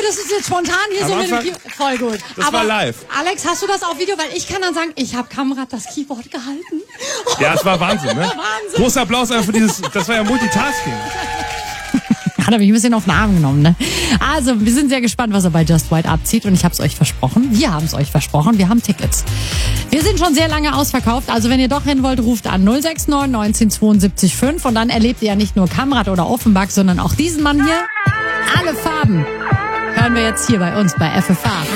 das ist jetzt spontan hier so mit dem Keyboard. Voll gut. Das war live. Alex, hast du das auf Video? Weil ich kann dann sagen, ich habe Kamrat das Keyboard gehalten. Ja, es war Wahnsinn, ne? Wahnsinn. Großer Applaus einfach für dieses, das war ja Multitasking. Hat er mich ein bisschen auf den Arm genommen, ne? Also, wir sind sehr gespannt, was er bei Just White abzieht. Und ich habe es euch versprochen. Wir haben es euch versprochen. Wir haben Tickets. Wir sind schon sehr lange ausverkauft. Also, wenn ihr doch hin wollt, ruft an 069 19 72 5. Und dann erlebt ihr ja nicht nur Kamrat oder Offenbach, sondern auch diesen Mann hier. Alle Farben hören wir jetzt hier bei uns bei FFH.